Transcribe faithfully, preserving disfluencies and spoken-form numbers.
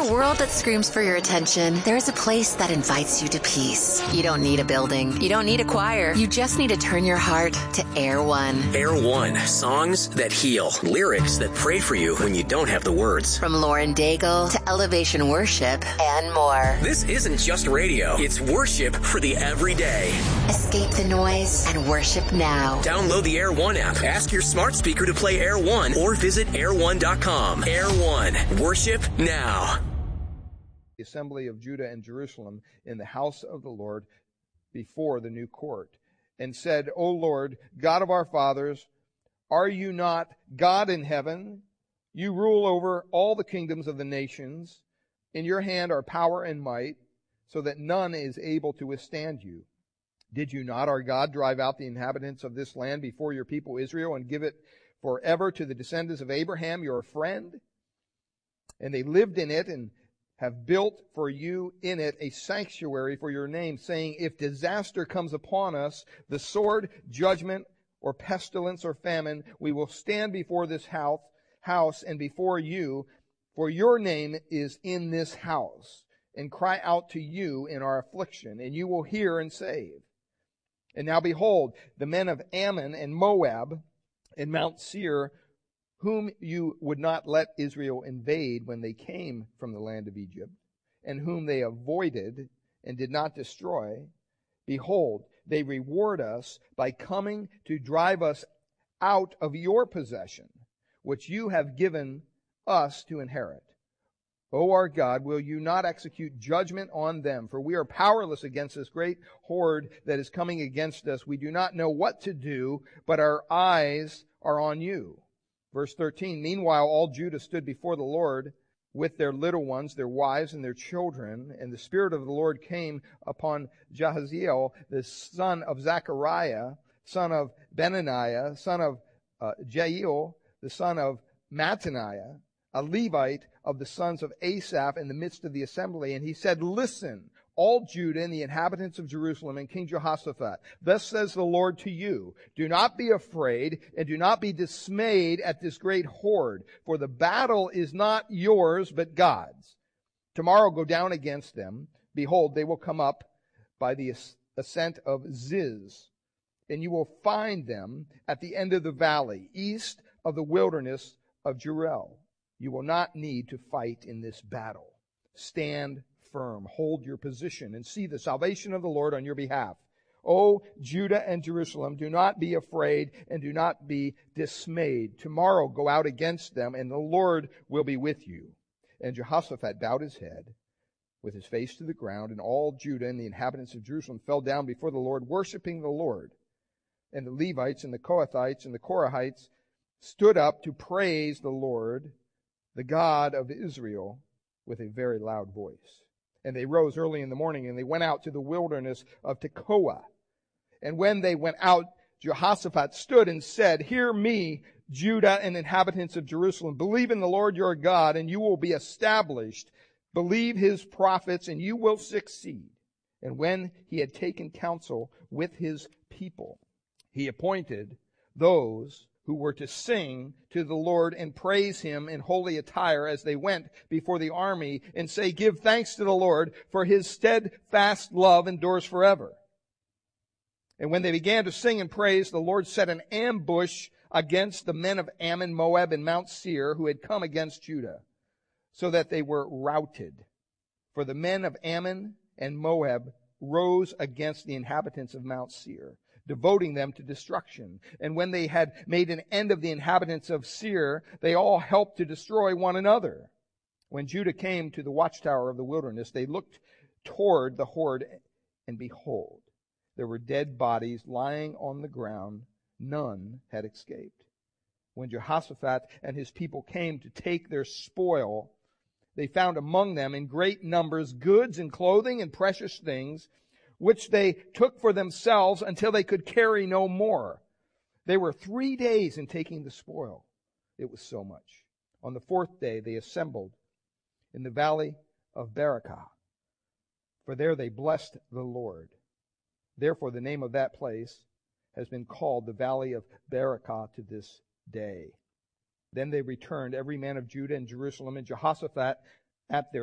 a world that screams for your attention, there is a place that invites you to peace. You don't need a building. You don't need a choir. You just need to turn your heart to Air One. Air One. Songs that heal. Lyrics that pray for you when you don't have the words. From Lauren Daigle to Elevation Worship and more. This isn't just radio. It's worship for the everyday. Escape the noise and worship now. Download the Air One app. Ask your smart speaker to play Air One or visit air one dot com. Air One. Worship now. The assembly of Judah and Jerusalem in the house of the Lord before the new court, and said, O Lord, God of our fathers, are you not God in heaven? You rule over all the kingdoms of the nations. In your hand are power and might, so that none is able to withstand you. Did you not, our God, drive out the inhabitants of this land before your people Israel and give it forever to the descendants of Abraham, your friend? And they lived in it and have built for you in it a sanctuary for your name, saying, if disaster comes upon us, the sword, judgment, or pestilence or famine, we will stand before this house, house and before you, for your name is in this house, and cry out to you in our affliction, and you will hear and save. And now behold, the men of Ammon and Moab and Mount Seir, whom you would not let Israel invade when they came from the land of Egypt, and whom they avoided and did not destroy, behold, they reward us by coming to drive us out of your possession, which you have given us to inherit. O our God, will you not execute judgment on them? For we are powerless against this great horde that is coming against us. We do not know what to do, but our eyes are on you. Verse thirteen, meanwhile all Judah stood before the Lord with their little ones, their wives, and their children. And the Spirit of the Lord came upon Jahaziel, the son of Zechariah, son of Benaniah, son of uh, Jael, the son of Mattaniah, a Levite of the sons of Asaph, in the midst of the assembly. And he said, listen, all Judah and the inhabitants of Jerusalem and King Jehoshaphat, thus says the Lord to you, do not be afraid and do not be dismayed at this great horde, for the battle is not yours but God's. Tomorrow go down against them. Behold, they will come up by the ascent of Ziz, and you will find them at the end of the valley, east of the wilderness of Jeruel. You will not need to fight in this battle. Stand firm, hold your position, and see the salvation of the Lord on your behalf. O Judah and Jerusalem, do not be afraid and do not be dismayed. Tomorrow go out against them, and the Lord will be with you. And Jehoshaphat bowed his head with his face to the ground, and all Judah and the inhabitants of Jerusalem fell down before the Lord, worshiping the Lord. And the Levites and the Kohathites and the Korahites stood up to praise the Lord, the God of Israel, with a very loud voice. And they rose early in the morning, and they went out to the wilderness of Tekoa. And when they went out, Jehoshaphat stood and said, hear me, Judah and inhabitants of Jerusalem. Believe in the Lord your God, and you will be established. Believe his prophets, and you will succeed. And when he had taken counsel with his people, he appointed those who were to sing to the Lord and praise him in holy attire as they went before the army, and say, give thanks to the Lord, for his steadfast love endures forever. And when they began to sing and praise, the Lord set an ambush against the men of Ammon, Moab, and Mount Seir, who had come against Judah, so that they were routed. For the men of Ammon and Moab rose against the inhabitants of Mount Seir, devoting them to destruction. And when they had made an end of the inhabitants of Seir, they all helped to destroy one another. When Judah came to the watchtower of the wilderness, they looked toward the horde, and behold, there were dead bodies lying on the ground. None had escaped. When Jehoshaphat and his people came to take their spoil, they found among them in great numbers goods and clothing and precious things, which they took for themselves until they could carry no more. They were three days in taking the spoil. It was so much. On the fourth day they assembled in the valley of Berakah, for there they blessed the Lord. Therefore the name of that place has been called the valley of Berakah to this day. Then they returned, every man of Judah and Jerusalem, and Jehoshaphat at their